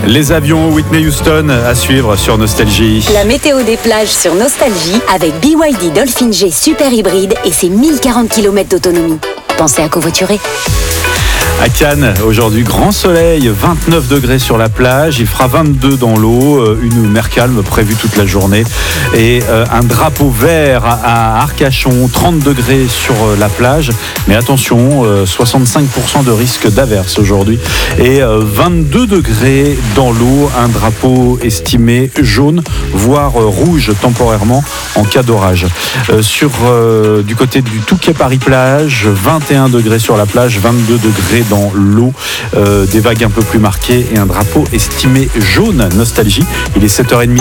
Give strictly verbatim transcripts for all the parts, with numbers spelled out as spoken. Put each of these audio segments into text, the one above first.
Les avions Whitney Houston à suivre sur Nostalgie. La météo des plages sur Nostalgie avec B Y D Dolphin G Super Hybride et ses mille quarante kilomètres d'autonomie. Pensez à covoiturer. À Cannes, aujourd'hui, grand soleil, vingt-neuf degrés sur la plage, il fera vingt-deux dans l'eau, une mer calme prévue toute la journée et un drapeau vert à Arcachon, trente degrés sur la plage, mais attention, soixante-cinq pour cent de risque d'averse aujourd'hui et vingt-deux degrés dans l'eau, un drapeau estimé jaune, voire rouge temporairement en cas d'orage. Sur du côté du Touquet Paris-Plage, vingt et un degrés sur la plage, vingt-deux degrés dans l'eau, euh, des vagues un peu plus marquées et un drapeau estimé jaune. Nostalgie, il est sept heures trente.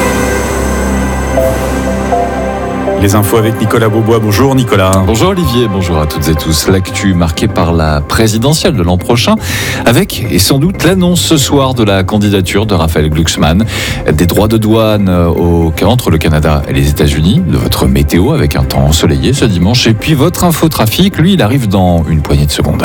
Les infos avec Nicolas Beaubois. Bonjour Nicolas. Bonjour Olivier, bonjour à toutes et tous. L'actu marquée par la présidentielle de l'an prochain avec, et sans doute, l'annonce ce soir de la candidature de Raphaël Glucksmann, des droits de douane au, entre le Canada et les États-Unis, de votre météo avec un temps ensoleillé ce dimanche, et puis votre infotrafic, lui, il arrive dans une poignée de secondes.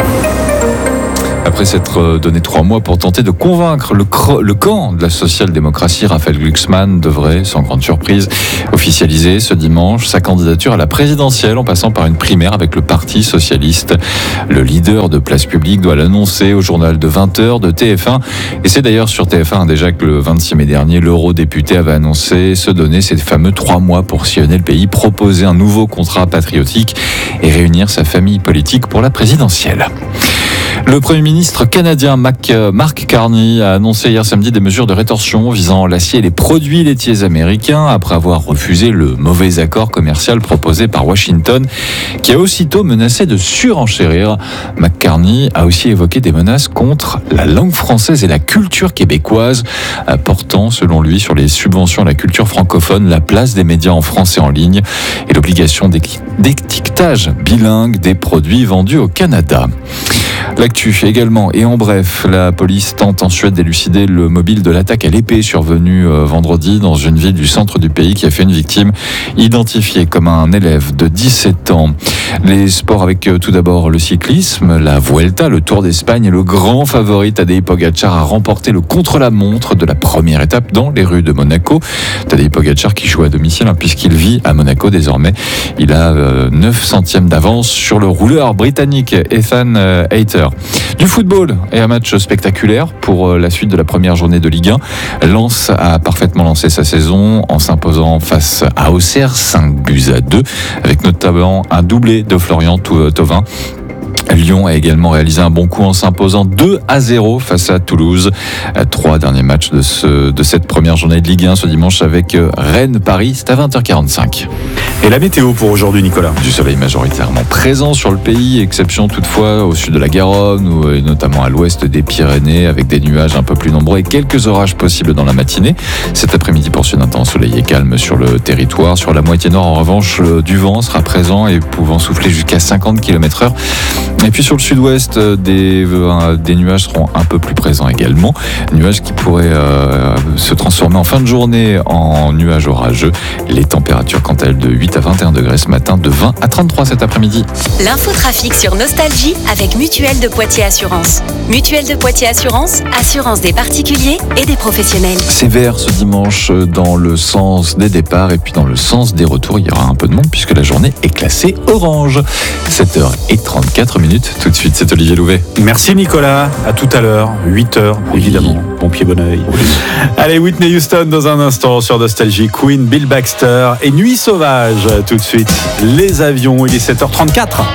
Après s'être donné trois mois pour tenter de convaincre le, cre- le camp de la social-démocratie, Raphaël Glucksmann devrait, sans grande surprise, officialiser ce dimanche sa candidature à la présidentielle en passant par une primaire avec le Parti socialiste. Le leader de Place Publique doit l'annoncer au journal de vingt heures de T F un. Et c'est d'ailleurs sur T F un déjà que le vingt-six mai dernier, l'eurodéputé avait annoncé se donner ces fameux trois mois pour sillonner le pays, proposer un nouveau contrat patriotique et réunir sa famille politique pour la présidentielle. Le Premier ministre canadien Mac, Mark Carney a annoncé hier samedi des mesures de rétorsion visant l'acier et les produits laitiers américains après avoir refusé le mauvais accord commercial proposé par Washington qui a aussitôt menacé de surenchérir. Mac Carney a aussi évoqué des menaces contre la langue française et la culture québécoise, portant selon lui sur les subventions à la culture francophone, la place des médias en français en ligne et l'obligation d'étiquetage bilingue des produits vendus au Canada. L'actu également, et en bref, la police tente en Suède d'élucider le mobile de l'attaque à l'épée survenue vendredi dans une ville du centre du pays qui a fait une victime identifiée comme un élève de dix-sept ans. Les sports avec tout d'abord le cyclisme, la Vuelta, le Tour d'Espagne et le grand favori Tadej Pogačar a remporté le contre-la-montre de la première étape dans les rues de Monaco. Tadej Pogačar qui joue à domicile hein, puisqu'il vit à Monaco désormais. Il a euh, neuf centièmes d'avance sur le rouleur britannique Ethan euh, Hayter. Du football et un match spectaculaire pour la suite de la première journée de Ligue un. Lens a parfaitement lancé sa saison en s'imposant face à Auxerre cinq buts à deux avec notamment un doublé de Florian Thauvin. Lyon a également réalisé un bon coup en s'imposant deux à zéro face à Toulouse. Trois derniers matchs de, ce, de cette première journée de Ligue un ce dimanche avec Rennes-Paris, c'est à vingt heures quarante-cinq. Et la météo pour aujourd'hui, Nicolas? Du soleil majoritairement présent sur le pays, exception toutefois au sud de la Garonne ou, et notamment à l'ouest des Pyrénées avec des nuages un peu plus nombreux et quelques orages possibles dans la matinée. Cet après-midi, portion d'un temps ensoleillé et calme sur le territoire. Sur la moitié nord, en revanche, du vent sera présent et pouvant souffler jusqu'à cinquante kilomètres heure. Et puis sur le sud-ouest, des, euh, des nuages seront un peu plus présents également. Nuages qui pourraient euh, se transformer en fin de journée en nuages orageux. Les températures quant à elles de huit à vingt et un degrés ce matin, de vingt à trente-trois cet après-midi. L'infotrafic sur Nostalgie avec Mutuelle de Poitiers Assurance. Mutuelle de Poitiers Assurance, assurance des particuliers et des professionnels. C'est vert ce dimanche dans le sens des départs et puis dans le sens des retours. Il y aura un peu de monde puisque la journée est classée orange. sept heures trente-quatre minutes. Tout de suite, c'est Olivier Louvet. Merci Nicolas, à tout à l'heure, huit heures oui. Évidemment, bon pied, bon oeil. Oui. Allez, Whitney Houston dans un instant sur Nostalgie, Queen, Bill Baxter et Nuit Sauvage. Tout de suite, les avions, il est sept heures trente-quatre.